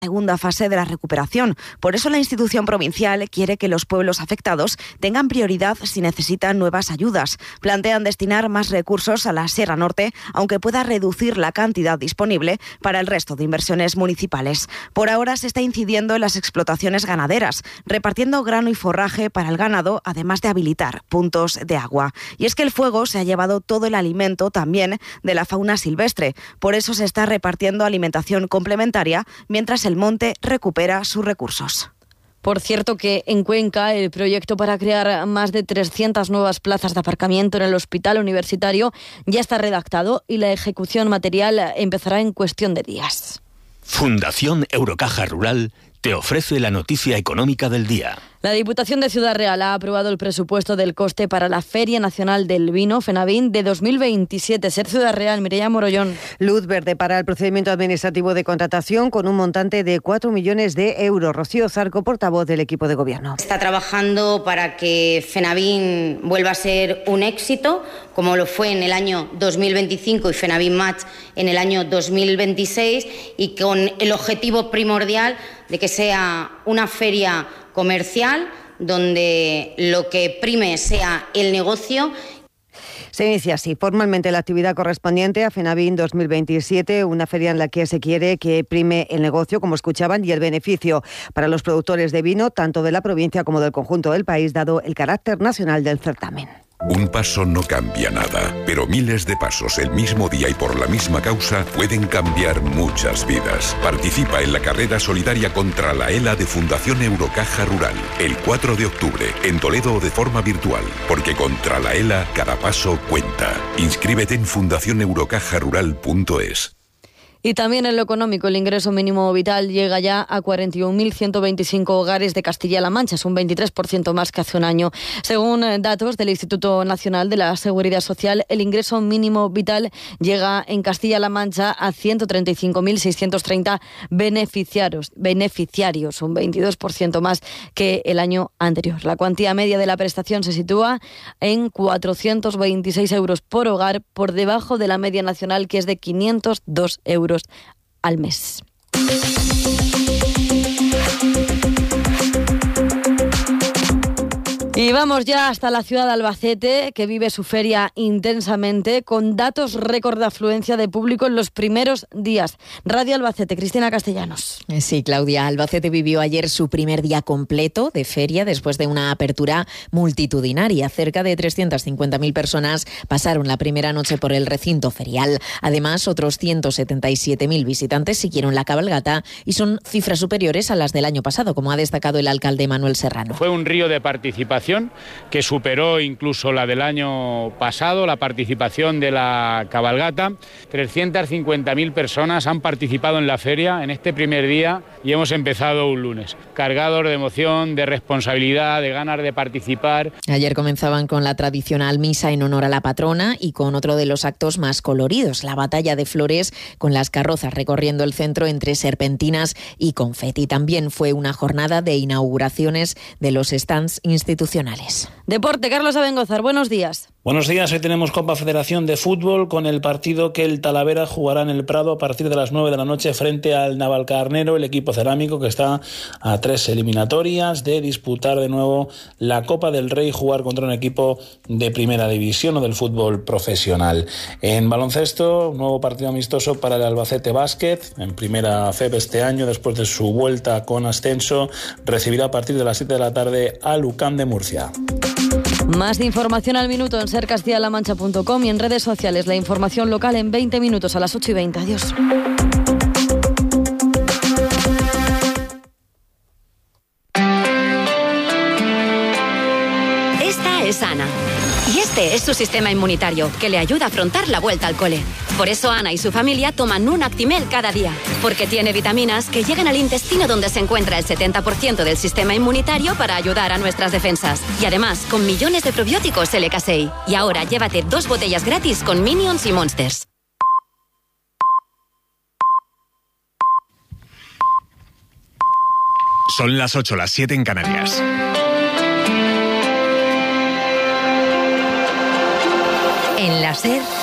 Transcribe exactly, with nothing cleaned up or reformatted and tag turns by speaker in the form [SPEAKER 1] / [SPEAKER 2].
[SPEAKER 1] segunda fase de la recuperación. Por eso la institución provincial quiere que los pueblos afectados tengan prioridad si necesitan nuevas ayudas. Plantean destinar más recursos a la Sierra Norte, aunque pueda reducir la cantidad disponible para el resto de inversiones municipales. Por ahora se está incidiendo en las explotaciones ganaderas, repartiendo grano y forraje para el ganado, además de habilitar puntos de agua. Y es que el fuego se ha llevado todo el alimento también de la fauna silvestre. Por eso se está repartiendo alimentación complementaria, mientras el monte recupera sus recursos.
[SPEAKER 2] Por cierto que en Cuenca el proyecto para crear más de trescientas nuevas plazas de aparcamiento en el hospital universitario ya está redactado y la ejecución material empezará en cuestión de días.
[SPEAKER 3] Fundación Eurocaja Rural te ofrece la noticia económica del día.
[SPEAKER 2] La Diputación de Ciudad Real ha aprobado el presupuesto del coste para la Feria Nacional del Vino, FENAVIN, de dos mil veintisiete. Ser Ciudad Real, Mireia Morollón.
[SPEAKER 4] Luz verde para el procedimiento administrativo de contratación con un montante de cuatro millones de euros. Rocío Zarco, portavoz del equipo de gobierno.
[SPEAKER 5] Está trabajando para que FENAVIN vuelva a ser un éxito, como lo fue en el año dos mil veinticinco y FENAVIN Match en el año dos mil veintiséis, y con el objetivo primordial de que sea una feria comercial donde lo que prime sea el negocio.
[SPEAKER 4] Se inicia así formalmente la actividad correspondiente a FENAVIN dos mil veintisiete, una feria en la que se quiere que prime el negocio, como escuchaban, y el beneficio para los productores de vino, tanto de la provincia como del conjunto del país, dado el carácter nacional del certamen.
[SPEAKER 6] Un paso no cambia nada, pero miles de pasos el mismo día y por la misma causa pueden cambiar muchas vidas. Participa en la carrera solidaria contra la ELA de Fundación Eurocaja Rural, el cuatro de octubre, en Toledo o de forma virtual, porque contra la ELA cada paso cuenta. Inscríbete en fundación eurocaja rural punto es.
[SPEAKER 2] Y también en lo económico, el ingreso mínimo vital llega ya a cuarenta y un mil ciento veinticinco hogares de Castilla-La Mancha, es un veintitrés por ciento más que hace un año. Según datos del Instituto Nacional de la Seguridad Social, el ingreso mínimo vital llega en Castilla-La Mancha a ciento treinta y cinco mil seiscientos treinta beneficiarios, beneficiarios, un veintidós por ciento más que el año anterior. La cuantía media de la prestación se sitúa en cuatrocientos veintiséis euros por hogar, por debajo de la media nacional, que es de quinientos dos euros al mes. Y vamos ya hasta la ciudad de Albacete, que vive su feria intensamente, con datos récord de afluencia de público en los primeros días. Radio Albacete, Cristina Castellanos.
[SPEAKER 7] Sí, Claudia, Albacete vivió ayer su primer día completo de feria después de una apertura multitudinaria. Cerca de trescientas cincuenta mil personas pasaron la primera noche por el recinto ferial. Además, otros ciento setenta y siete mil visitantes siguieron la cabalgata y son cifras superiores a las del año pasado, como ha destacado el alcalde Manuel Serrano.
[SPEAKER 8] Fue un río de participación que superó incluso la del año pasado, la participación de la cabalgata. trescientas cincuenta mil personas han participado en la feria en este primer día y hemos empezado un lunes, cargados de emoción, de responsabilidad, de ganas de participar.
[SPEAKER 7] Ayer comenzaban con la tradicional misa en honor a la patrona y con otro de los actos más coloridos, la batalla de flores, con las carrozas recorriendo el centro entre serpentinas y confeti. También fue una jornada de inauguraciones de los stands institucionales.
[SPEAKER 2] Deporte, Carlos Abengozar, buenos días.
[SPEAKER 9] Buenos días, hoy tenemos Copa Federación de Fútbol con el partido que el Talavera jugará en el Prado a partir de las nueve de la noche frente al Navalcarnero, el equipo cerámico que está a tres eliminatorias de disputar de nuevo la Copa del Rey, jugar contra un equipo de primera división o del fútbol profesional. En baloncesto, nuevo partido amistoso para el Albacete Basket, en primera F E B este año, después de su vuelta con ascenso, recibirá a partir de las siete de la tarde al U C A M de Murcia.
[SPEAKER 2] Más de información al minuto en ser castilla la mancha punto com y en redes sociales. La información local en veinte minutos a las ocho y veinte. Adiós.
[SPEAKER 10] Esta es Ana. Y este es su sistema inmunitario, que le ayuda a afrontar la vuelta al cole. Por eso Ana y su familia toman un Actimel cada día, porque tiene vitaminas que llegan al intestino, donde se encuentra el setenta por ciento del sistema inmunitario, para ayudar a nuestras defensas. Y además, con millones de probióticos L K S E I. Y ahora llévate dos botellas gratis con Minions y Monsters.
[SPEAKER 3] Son las ocho, las siete en Canarias.
[SPEAKER 11] En la SER,